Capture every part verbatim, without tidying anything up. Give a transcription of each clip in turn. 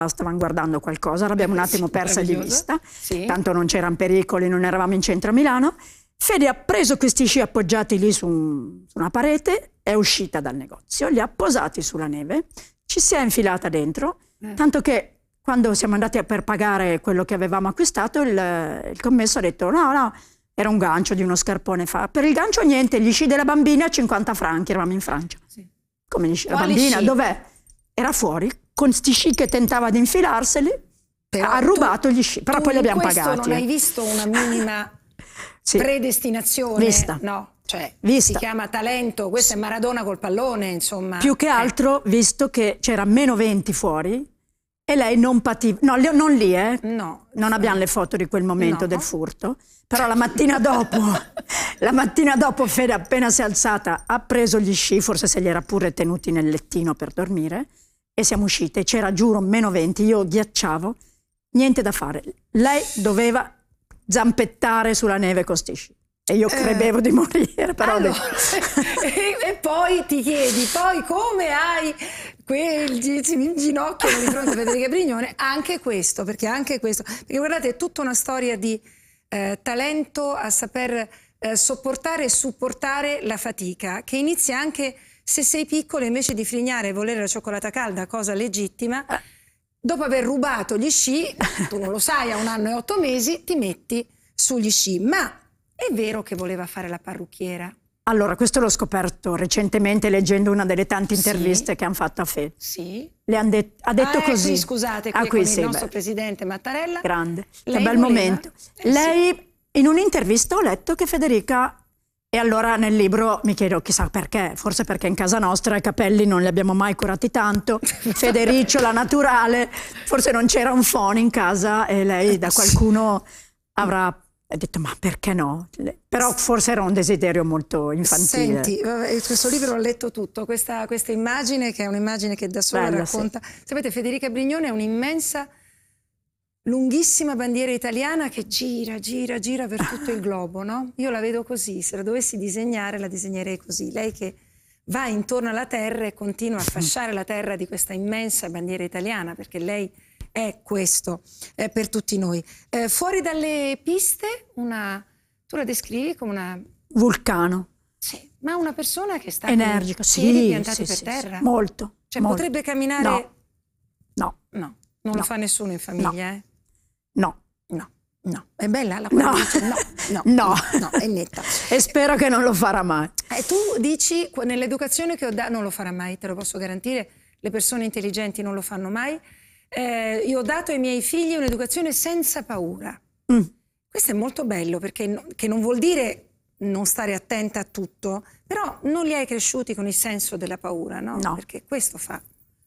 stavano guardando qualcosa, l'abbiamo un attimo persa di vista, sì. Tanto non c'erano pericoli, non eravamo in centro a Milano. Fede ha preso questi sci appoggiati lì su, un, su una parete, è uscita dal negozio, li ha posati sulla neve, ci si è infilata dentro, eh. tanto che quando siamo andati per pagare quello che avevamo acquistato, il, il commesso ha detto no, no, era un gancio di uno scarpone, fa per il gancio niente, gli sci della bambina cinquanta franchi, eravamo in Francia. Sì. Come gli sci? La bambina, dov'è? Era fuori, con sti sci che tentava di infilarseli, però ha rubato tu, gli sci, però poi li abbiamo pagati. Non hai visto una minima sì. predestinazione? Vista. No, cioè Vista. Si chiama talento, questo è Maradona col pallone, insomma. Più che altro, eh. visto che c'era meno venti fuori e lei non pativa, no, non lì, eh? No. Non abbiamo le foto di quel momento no. del furto, però la mattina dopo, la mattina dopo Fede appena si è alzata ha preso gli sci, forse se li era pure tenuti nel lettino per dormire, e siamo uscite, c'era giuro meno venti, io ghiacciavo, niente da fare. Lei doveva zampettare sulla neve con sti sci. E io credevo eh, di morire, però... Allora, e, e poi ti chiedi, poi come hai quel ginocchio di fronte a Federica Brignone? Anche questo, perché anche questo... Perché guardate, è tutta una storia di eh, talento a saper eh, sopportare e supportare la fatica, che inizia anche se sei piccolo, invece di frignare e volere la cioccolata calda, cosa legittima, dopo aver rubato gli sci, tu non lo sai, a un anno e otto mesi, ti metti sugli sci. Ma... è vero che voleva fare la parrucchiera? Allora, questo l'ho scoperto recentemente leggendo una delle tante interviste sì. che hanno fatto a Fede. Sì. Le han det ha detto ah, così. Qui, scusate, qui, ah, qui con sì, il nostro beh. presidente Mattarella. Grande. Lei che bel voleva? momento. Eh, Lei, sì. in un'intervista ho letto che Federica... E allora nel libro mi chiedo chissà perché, forse perché in casa nostra i capelli non li abbiamo mai curati tanto, Federico la naturale, forse non c'era un phon in casa e lei da qualcuno avrà detto ma perché no? Però forse era un desiderio molto infantile. Senti, questo libro l'ho letto tutto, questa, questa immagine che è un'immagine che da sola Bella, racconta. sì. Sapete, Federica Brignone è un'immensa, lunghissima bandiera italiana che gira, gira, gira per tutto il globo, no? Io la vedo così, se la dovessi disegnare la disegnerei così. Lei che va intorno alla terra e continua a fasciare la terra di questa immensa bandiera italiana, perché lei è questo eh, per tutti noi. Eh, fuori dalle piste, una, tu la descrivi come una... vulcano. Sì, ma una persona che sta energica, con i piedi sì, piantati sì, per sì, terra. Sì, molto. Cioè molto. potrebbe camminare... No, no. No, non no. lo fa nessuno in famiglia, no. eh? No. No, no. È bella la no. dice no, no, no, no, è netta. E spero che non lo farà mai. E tu dici, nell'educazione che ho dato, non lo farà mai, te lo posso garantire, le persone intelligenti non lo fanno mai. Eh, io ho dato ai miei figli un'educazione senza paura. Mm. Questo è molto bello, perché no, che non vuol dire non stare attenta a tutto, però non li hai cresciuti con il senso della paura, no? No. Perché questo fa...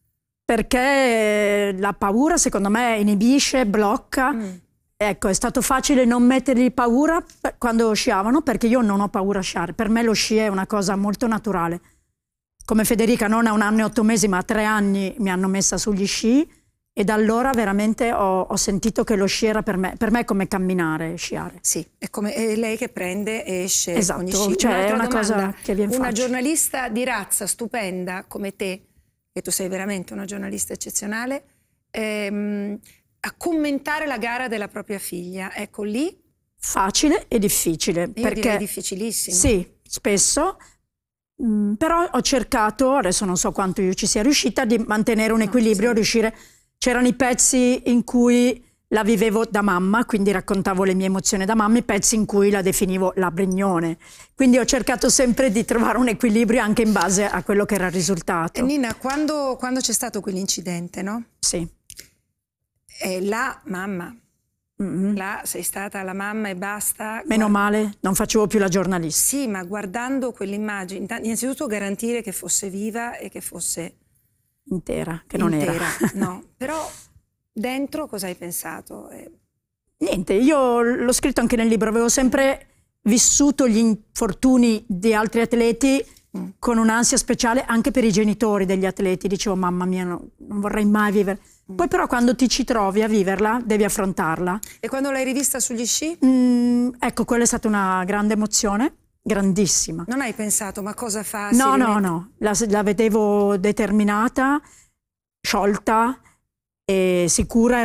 Perché la paura secondo me inibisce, blocca. Mm. Ecco, è stato facile non mettergli paura quando sciavano, perché io non ho paura a sciare. Per me lo sci è una cosa molto naturale. Come Federica, non a un anno e otto mesi, ma a tre anni mi hanno messa sugli sci e da allora veramente ho, ho sentito che lo sci era per me, per me è come camminare, sciare. Sì, è come è lei che prende e esce esatto, con gli sci. Cioè è una domanda, cosa che viene una facile. giornalista di razza stupenda come te, e tu sei veramente una giornalista eccezionale, ehm, a commentare la gara della propria figlia, ecco lì... Facile e difficile. Io perché direi difficilissimo. Sì, spesso, mh, però ho cercato, adesso non so quanto io ci sia riuscita, di mantenere un equilibrio, no, sì. riuscire... C'erano i pezzi in cui la vivevo da mamma, quindi raccontavo le mie emozioni da mamma, i pezzi in cui la definivo la Brignone. Quindi ho cercato sempre di trovare un equilibrio anche in base a quello che era il risultato. E Nina, quando, quando c'è stato quell'incidente, no? Sì. E la mamma, mm-hmm. là sei stata la mamma e basta. Meno male, non facevo più la giornalista. Sì, ma guardando quell'immagine, innanzitutto garantire che fosse viva e che fosse... intera, che non intera, era. No, però dentro cosa hai pensato? Eh... Niente, io l'ho scritto anche nel libro, avevo sempre vissuto gli infortuni di altri atleti mm. con un'ansia speciale anche per i genitori degli atleti, dicevo mamma mia no, non vorrei mai vivere. Mm. Poi però quando ti ci trovi a viverla devi affrontarla. E quando l'hai rivista sugli sci? Mm, ecco, quella è stata una grande emozione. Grandissima. Non hai pensato, ma cosa fa? No, no, no, la, la vedevo determinata, sciolta, e si cura